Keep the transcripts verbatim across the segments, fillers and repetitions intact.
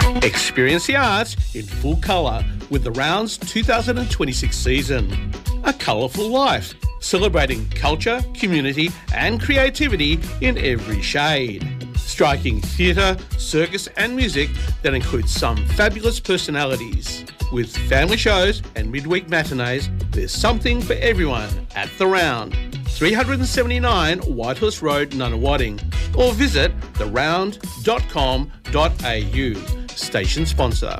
Experience the arts in full colour with the Rounds two thousand twenty-six season. A colourful life, celebrating culture, community and creativity in every shade. Striking theatre, circus and music that includes some fabulous personalities. With family shows and midweek matinees, there's something for everyone at The Round. three seventy-nine Whitehorse Road, Nunawading, or visit the round dot com dot a u. Station sponsor.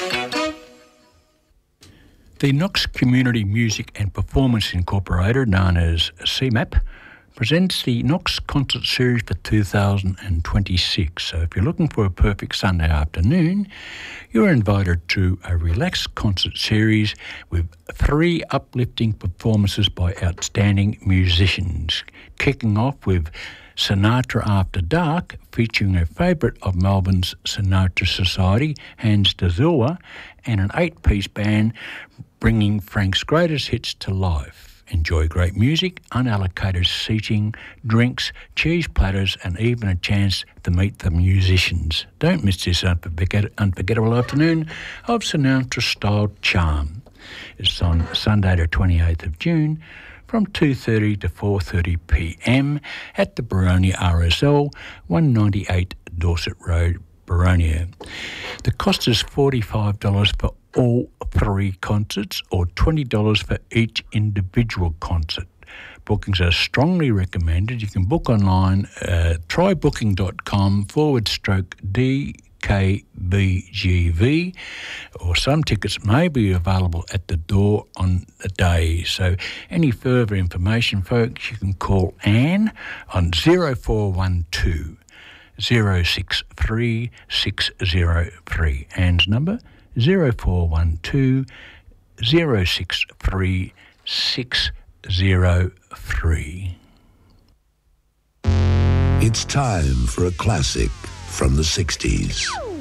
The Knox Community Music and Performance Incorporated, known as C M A P, presents the Knox Concert Series for two thousand twenty-six. So if you're looking for a perfect Sunday afternoon, you're invited to a relaxed concert series with three uplifting performances by outstanding musicians, kicking off with Sinatra After Dark, featuring a favourite of Melbourne's Sinatra Society, Hans de Zilwa, and an eight-piece band bringing Frank's greatest hits to life. Enjoy great music, unallocated seating, drinks, cheese platters, and even a chance to meet the musicians. Don't miss this unforget- unforgettable afternoon of Sinatra-styled charm. It's on Sunday the twenty-eighth of June, from two thirty to four thirty p m at the Baronia R S L, one ninety-eight Dorset Road, Baronia. The cost is forty-five dollars for all three concerts or twenty dollars for each individual concert. Bookings are strongly recommended. You can book online, uh, trybooking.com forward stroke D. K B G V, or some tickets may be available at the door on the day. So any further information, folks, you can call Anne on zero four one two, zero six three, six zero three. Anne's number zero four one two, zero six three, six zero three. It's time for a classic from the sixties.